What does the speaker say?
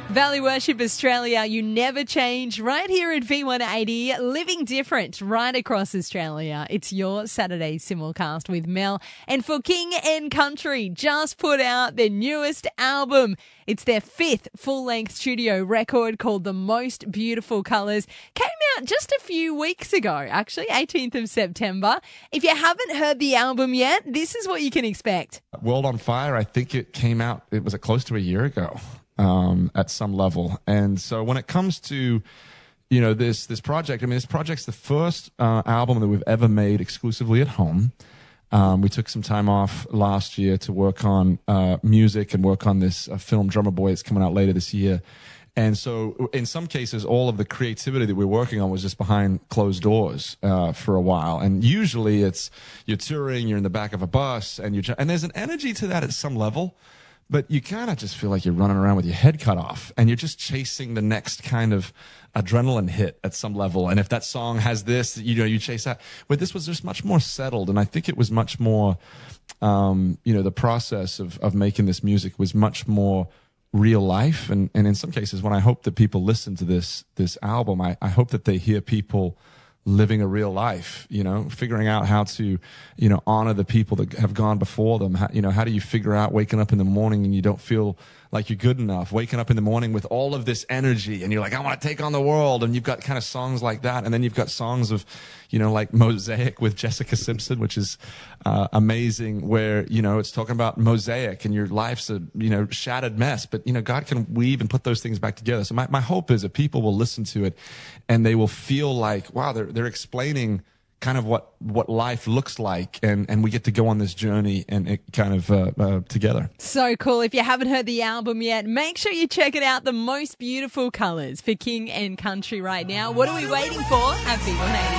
Valley Worship Australia, you never change, right here at V180, living different right across Australia. It's your Saturday simulcast with Mel. And For King and Country just put out their newest album. It's their 5th full-length studio record called The Most Beautiful Colours. Came out just a few weeks ago, actually, 18th of September. If you haven't heard the album yet, this is what you can expect. World on Fire, I think it came out, it was close to a year ago. At some level. And so when it comes to, this project, this project's the first album that we've ever made exclusively at home. We took some time off last year to work on music and work on this film Drummer Boy. It's coming out later this year. And so in some cases, all of the creativity that we're working on was just behind closed doors for a while. And usually it's you're touring, you're in the back of a bus, and there's an energy to that at some level. But you kind of just feel like you're running around with your head cut off and you're just chasing the next kind of adrenaline hit at some level. And if that song has this, you chase that. But this was just much more settled. And I think it was much more, the process of making this music was much more real life. And in some cases, when I hope that people listen to this album, I hope that they hear people living a real life, figuring out how to, honor the people that have gone before them. How do you figure out waking up in the morning and you don't feel like you're good enough, waking up in the morning with all of this energy and you're like, I want to take on the world. And you've got kind of songs like that. And then you've got songs of, like Mosaic with Jessica Simpson, which is amazing, where, it's talking about mosaic and your life's a, shattered mess. But, God can weave and put those things back together. So my hope is that people will listen to it and they will feel like, wow, they're explaining kind of what life looks like, and we get to go on this journey and it kind of together. So cool. If you haven't heard the album yet, make sure you check it out. The Most Beautiful Colours for King and Country right now. What are we waiting for at V180?